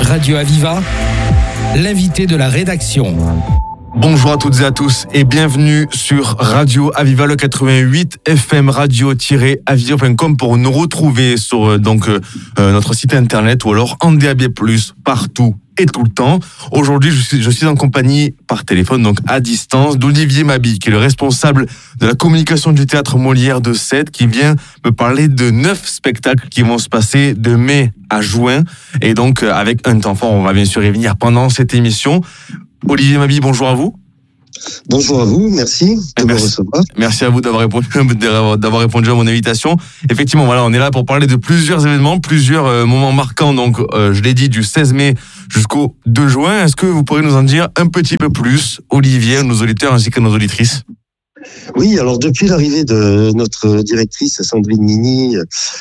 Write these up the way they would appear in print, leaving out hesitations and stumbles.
Radio Aviva, l'invité de la rédaction. Bonjour à toutes et à tous et bienvenue sur Radio Aviva, le 88 FM radio-aviva.com pour nous retrouver sur notre site internet ou alors en DAB+, partout et tout le temps. Aujourd'hui, je suis en compagnie par téléphone, donc à distance, d'Olivier Mabi, qui est le responsable de la communication du théâtre Molière de Sète, qui vient me parler de 9 spectacles qui vont se passer de mai à juin. Et donc, avec un temps fort, on va bien sûr y venir pendant cette émission. Olivier Mabi, bonjour à vous. Bonjour à vous, merci de me recevoir. Merci à vous d'avoir répondu à mon invitation. Effectivement, voilà, on est là pour parler de plusieurs événements, plusieurs moments marquants. Donc, je l'ai dit, du 16 mai jusqu'au 2 juin. Est-ce que vous pourriez nous en dire un petit peu plus, Olivier, nos auditeurs ainsi que nos auditrices? Oui, alors depuis l'arrivée de notre directrice Sandrine Mini,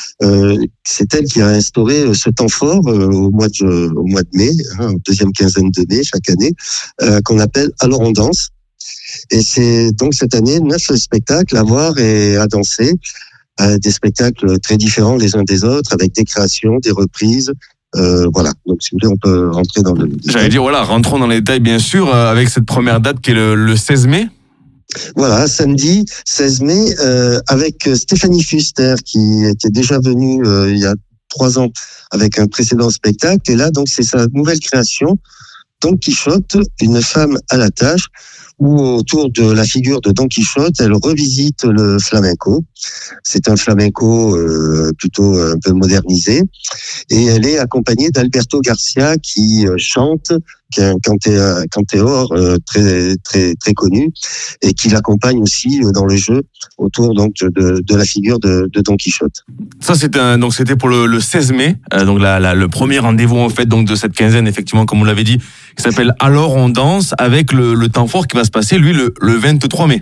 c'est elle qui a instauré ce temps fort au mois de mai, deuxième quinzaine de mai chaque année, qu'on appelle Alors on danse. Et c'est donc cette année 9 spectacles à voir et à danser, des spectacles très différents les uns des autres, avec des créations, des reprises. Voilà, donc si vous voulez, on peut rentrer dans le... J'allais dire, voilà, rentrons dans les détails bien sûr, avec cette première date qui est le 16 mai. Voilà, samedi 16 mai, avec Stéphanie Fuster qui était déjà venue il y a 3 ans avec un précédent spectacle. Et là, donc, c'est sa nouvelle création, Don Quichotte, une femme à la tâche, où autour de la figure de Don Quichotte, elle revisite le flamenco. C'est un flamenco plutôt un peu modernisé. Et elle est accompagnée d'Alberto Garcia qui chante, qui est un cantéor très, très, très connu et qui l'accompagne aussi dans le jeu autour donc de la figure de Don Quichotte. Ça, c'était pour le 16 mai, donc le premier rendez-vous en fait donc de cette quinzaine, effectivement, comme vous l'avez dit, qui s'appelle Alors on danse, avec le temps fort qui va se passer, lui, le 23 mai.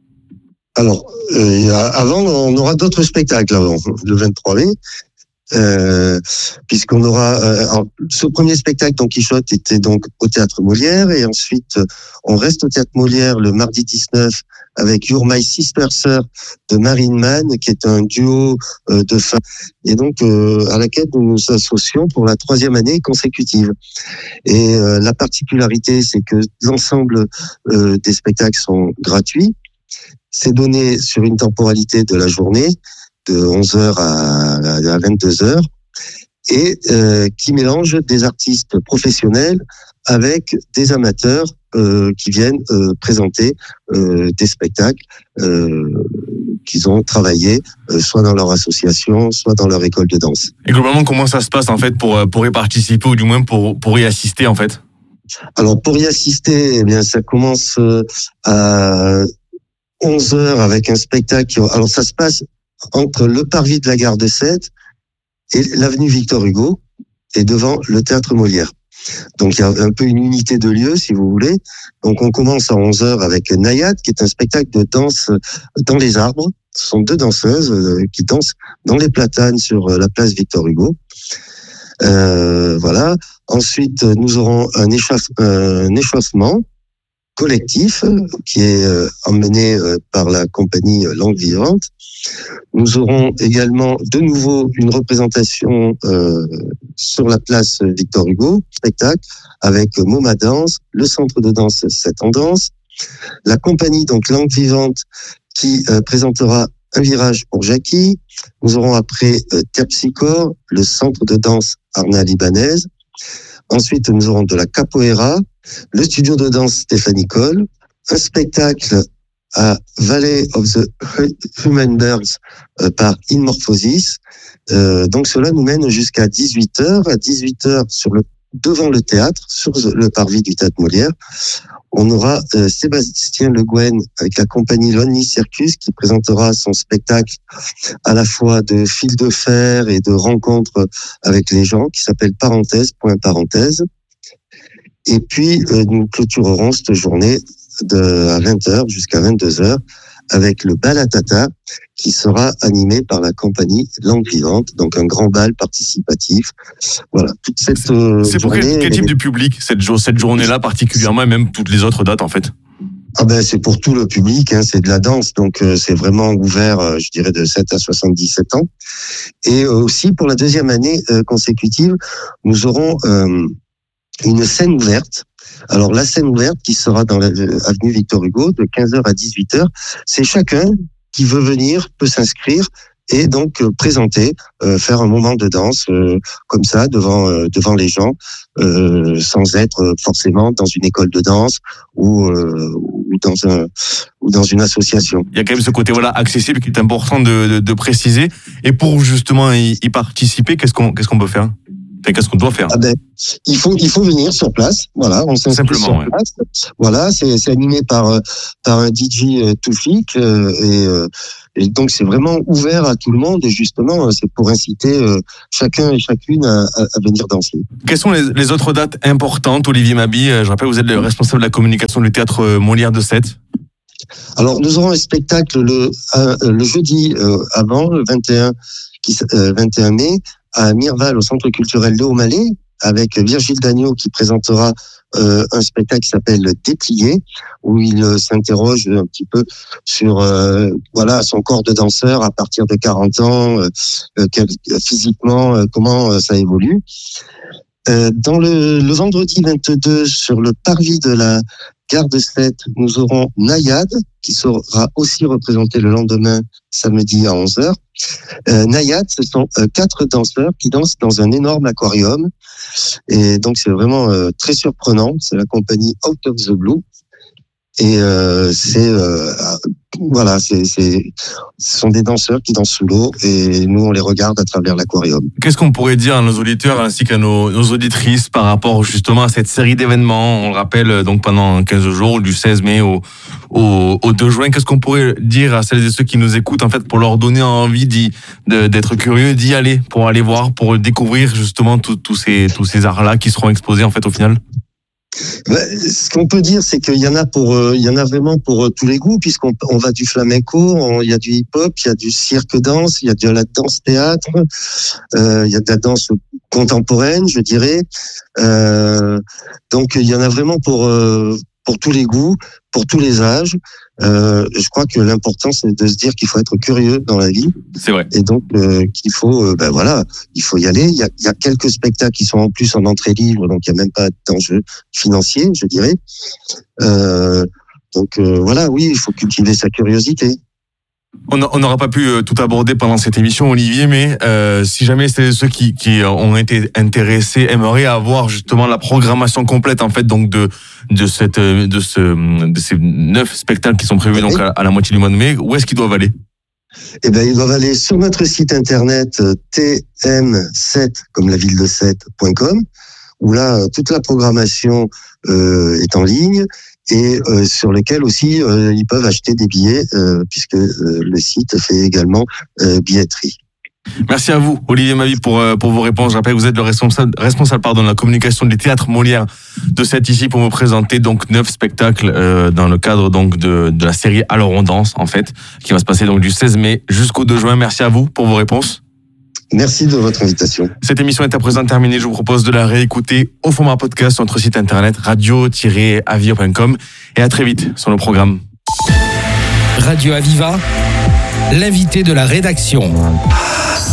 Alors, avant, on aura d'autres spectacles avant, le 23 mai. Puisqu'on aura ce premier spectacle Don Quichotte était donc au théâtre Molière, et ensuite on reste au théâtre Molière le mardi 19 avec You're My Sister Sir de Marine Mann, qui est un duo de femmes, et donc à laquelle nous nous associons pour la 3e année consécutive. Et la particularité, c'est que l'ensemble des spectacles sont gratuits. C'est donné sur une temporalité de la journée, de 11h à 22h, et qui mélange des artistes professionnels avec des amateurs qui viennent présenter des spectacles qu'ils ont travaillé soit dans leur association, soit dans leur école de danse. Et globalement, comment ça se passe en fait pour y participer, ou du moins pour y assister en fait? Alors pour y assister, eh bien ça commence à 11h avec un spectacle. Alors ça se passe entre le parvis de la gare de Sète et l'avenue Victor Hugo, et devant le théâtre Molière. Donc il y a un peu une unité de lieu, si vous voulez. Donc on commence à 11h avec Nayad, qui est un spectacle de danse dans les arbres. Ce sont 2 danseuses qui dansent dans les platanes sur la place Victor Hugo. Voilà. Ensuite, nous aurons un échauffement collectif qui est emmené par la compagnie Langue Vivante. Nous aurons également de nouveau une représentation sur la place Victor Hugo, spectacle avec MoMA Danse, le centre de danse Sète en danse, la compagnie donc Langue Vivante qui présentera un virage pour Jackie. Nous aurons après Terpsichore, le centre de danse Arna Libanaise. Ensuite, nous aurons de la capoeira, le studio de danse Stéphanie Cole, un spectacle à Valley of the Human Birds par Inmorphosis. Donc cela nous mène jusqu'à 18h. À 18h, devant le théâtre, sur le parvis du théâtre Molière, on aura Sébastien Le Guen avec la compagnie Lonely Circus qui présentera son spectacle à la fois de fil de fer et de rencontres avec les gens, qui s'appelle Parenthèse, point parenthèse. Et puis nous clôturerons cette journée à 20h jusqu'à 22h avec le bal à tata qui sera animé par la compagnie Langue Vivante, donc un grand bal participatif. Voilà, toute cette C'est pour quel type de public cette journée-là particulièrement, et même toutes les autres dates en fait? Ah ben c'est pour tout le public, hein, c'est de la danse, donc c'est vraiment ouvert, je dirais de 7 à 77 ans. Et aussi pour la deuxième année consécutive, nous aurons une scène ouverte. Alors la scène ouverte qui sera dans l'avenue Victor Hugo de 15h à 18h, c'est chacun qui veut venir peut s'inscrire et donc présenter, faire un moment de danse comme ça devant les gens, sans être forcément dans une école de danse ou dans une association. Il y a quand même ce côté accessible qui est important de préciser. Et pour justement y participer, qu'est-ce qu'on peut faire? Enfin, qu'est-ce qu'on doit faire? Il faut venir sur place. Voilà, on s'inscrit sur place. Voilà, c'est animé par un DJ Toufik et donc c'est vraiment ouvert à tout le monde et justement c'est pour inciter chacun et chacune à venir danser. Quelles sont les autres dates importantes, Olivier Mabi? Je rappelle, vous êtes le responsable de la communication du théâtre Molière de Sète. Alors nous aurons un spectacle le jeudi avant, le 21 mai, à Mirval, au Centre culturel Léo Mallet, avec Virgile Dagneau qui présentera un spectacle qui s'appelle Déplié, où il s'interroge un petit peu sur son corps de danseur à partir de 40 ans, physiquement, comment ça évolue. Dans le vendredi 22, sur le parvis de la gare de Sète, nous aurons Nayad, qui sera aussi représenté le lendemain, samedi à 11h. Nayad, ce sont 4 danseurs qui dansent dans un énorme aquarium. Et donc, c'est vraiment très surprenant. C'est la compagnie Out of the Blue. Et ce sont des danseurs qui dansent sous l'eau et nous, on les regarde à travers l'aquarium. Qu'est-ce qu'on pourrait dire à nos auditeurs ainsi qu'à nos auditrices par rapport justement à cette série d'événements? On le rappelle donc pendant 15 jours, du 16 mai au 2 juin. Qu'est-ce qu'on pourrait dire à celles et ceux qui nous écoutent en fait pour leur donner envie d'être curieux, d'y aller, pour aller voir, pour découvrir justement tous ces arts-là qui seront exposés en fait au final? Ce qu'on peut dire, c'est qu'il y en a vraiment pour tous les goûts, puisqu'on va du flamenco, il y a du hip-hop, il y a du cirque-danse, il y a de la danse-théâtre, il y a de la danse contemporaine, je dirais. Donc il y en a vraiment pour tous les goûts, pour tous les âges. Je crois que l'important, c'est de se dire qu'il faut être curieux dans la vie. C'est vrai. Et donc qu'il faut, il faut y aller. Il y a quelques spectacles qui sont en plus en entrée libre, donc il y a même pas d'enjeu financier, je dirais. Oui, il faut cultiver sa curiosité. On n'aura pas pu tout aborder pendant cette émission, Olivier, mais si jamais ceux qui ont été intéressés aimeraient avoir justement la programmation complète en fait donc de ces 9 spectacles qui sont prévus donc à la moitié du mois de mai, où est-ce qu'ils doivent aller? Ils doivent aller sur notre site internet tm7 comme la ville de Sète.com, où là toute la programmation est en ligne. Et sur lesquels aussi ils peuvent acheter des billets puisque le site fait également billetterie. Merci à vous, Olivier Mabi, pour vos réponses. Je rappelle que vous êtes le responsable de la communication des théâtres Molière de Sète ici pour me présenter donc 9 spectacles dans le cadre donc de la série Alors on danse en fait, qui va se passer donc du 16 mai jusqu'au 2 juin. Merci à vous pour vos réponses. Merci de votre invitation. Cette émission est à présent terminée. Je vous propose de la réécouter au format podcast sur notre site internet radio-aviva.com et à très vite sur nos programmes. Radio Aviva, l'invité de la rédaction.